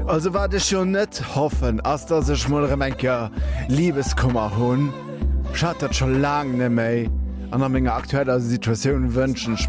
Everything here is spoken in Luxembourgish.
Also war ich schon net hoffen, as dass ich mal Remenker Liebeskummer hunn. Schattert schon lang ne méi an der Menge aktueller Situation wünschen